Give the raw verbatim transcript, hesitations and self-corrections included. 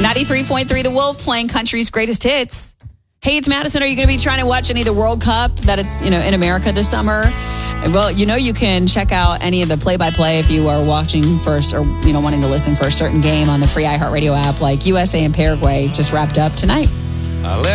ninety-three point three The Wolf, playing country's greatest hits. Hey, it's Madison. Are you going to be trying to watch any of the World Cup that it's, you know, in America this summer? Well, you know, you can check out any of the play-by-play if you are watching first or, you know, wanting to listen for a certain game on the free iHeartRadio app, like U S A and Paraguay just wrapped up tonight.